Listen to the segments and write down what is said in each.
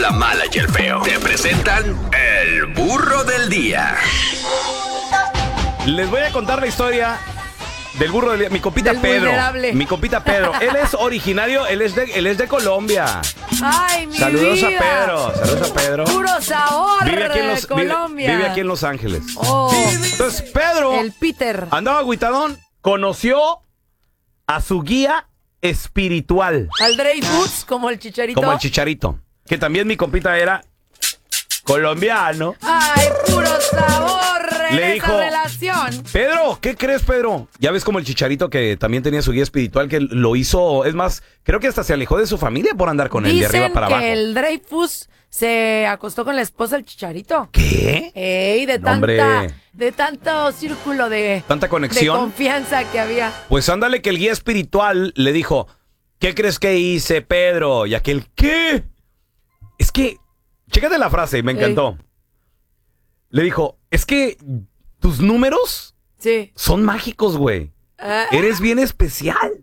la Mala y el Feo. Te presentan el burro del día. Les voy a contar la historia del burro del día. Mi compita Del Pedro. vulnerable. Mi compita Pedro. Él es originario, él es de Colombia. Ay, mi Saludos vida. a Pedro. Saludos a Pedro. Puro sabor Vive aquí en Colombia. vive aquí en Los Ángeles. Oh, Entonces, Pedro el Peter. andaba agüitadón, conoció a su guía espiritual. Al Dreyfus, como el Chicharito. Como el Chicharito. Que también mi compita era colombiano. Ay, puro sabor en Le esa dijo, relación. Pedro, ¿qué crees, Pedro? Ya ves como el Chicharito que también tenía su guía espiritual, que lo hizo, es más, creo que hasta se alejó de su familia por andar con él de arriba para abajo. Dicen que el Dreyfus se acostó con la esposa del Chicharito. ¿Qué? Ey, de No, hombre. tanto círculo de ¿Tanta conexión? de confianza que había. Pues ándale que el guía espiritual le dijo, ¿qué crees que hice, Pedro? Y aquel, ¿qué? Es que, chécate la frase, me encantó. Le dijo, es que tus números Sí. son mágicos, güey. Eres bien especial.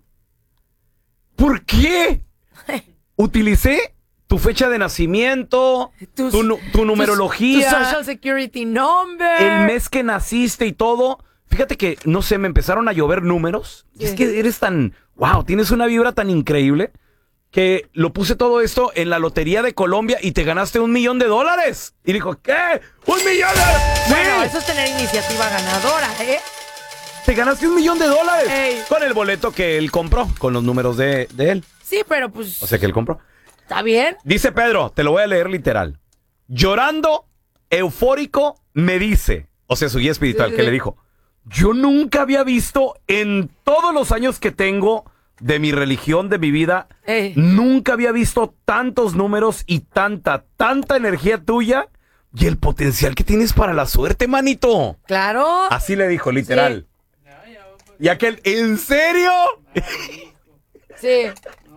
¿Por qué? Utilicé tu fecha de nacimiento, tu numerología, Tu social security number. el mes que naciste y todo. Fíjate que, no sé, me empezaron a llover números. Y es que eres tan, wow, tienes una vibra tan increíble que lo puse todo esto en la Lotería de Colombia y te ganaste $1 millón. Y dijo, ¿qué? ¡1 millón! Bueno, ¡Sí! eso es tener iniciativa ganadora, ¿eh? Te ganaste $1 millón Ey. con el boleto que él compró, con los números de él. Sí, pero pues O sea, que él compró. está bien. Dice Pedro, te lo voy a leer literal. Llorando, eufórico, me dice, o sea, su guía espiritual, Sí. que le dijo, yo nunca había visto en todos los años que tengo de mi religión, de mi vida, Ey. nunca había visto tantos números y tanta energía tuya y el potencial que tienes para la suerte, manito. Claro. Así le dijo, literal. Y aquel, ¿en serio? Sí.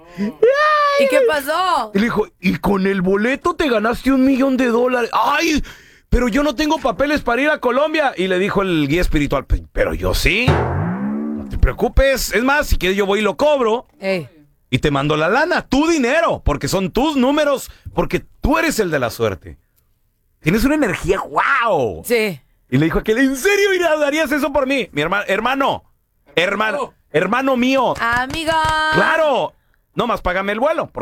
¿Y qué pasó? Y le dijo, y con el boleto te ganaste $1 millón. ¡Ay! Pero yo no tengo papeles para ir a Colombia. Y le dijo el guía espiritual, pero yo sí. No te preocupes. Es más, si quieres yo voy y lo cobro. Ey. Y te mando la lana, tu dinero. Porque son tus números. Porque tú eres el de la suerte. Tienes una energía, ¡wow! Sí. Y le dijo aquel, ¿en serio darías eso por mí? Mi hermano mío. Amiga. Claro. No más págame el vuelo.